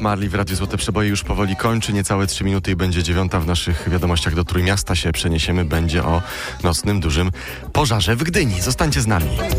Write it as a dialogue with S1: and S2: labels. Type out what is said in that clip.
S1: Marley w Radiu Złote Przeboje już powoli kończy. Niecałe 3 minuty i będzie 9. W naszych wiadomościach do Trójmiasta się przeniesiemy. Będzie o nocnym, dużym pożarze w Gdyni. Zostańcie z nami.